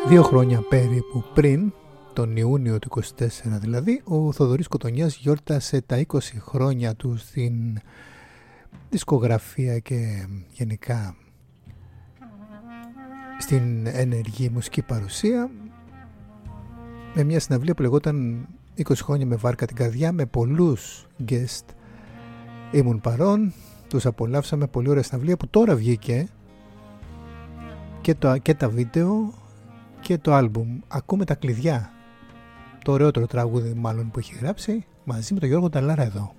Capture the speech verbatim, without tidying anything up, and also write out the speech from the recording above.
Δύο χρόνια περίπου πριν, τον Ιούνιο του είκοσι τέσσερα δηλαδή, ο Θοδωρής Κοτονιάς γιόρτασε τα είκοσι χρόνια του στην δισκογραφία και γενικά στην ενεργή μουσική παρουσία, με μια συναυλία που λεγόταν είκοσι χρόνια με βάρκα την καρδιά, με πολλούς guest. Ήμουν παρόν, τους απολαύσαμε, πολύ ωραία συναυλία που τώρα βγήκε και, το, και τα βίντεο και το άλμπουμ. Ακούμε τα κλειδιά, το ωραιότερο τραγούδι μάλλον που έχει γράψει, μαζί με τον Γιώργο Ταλάρα εδώ.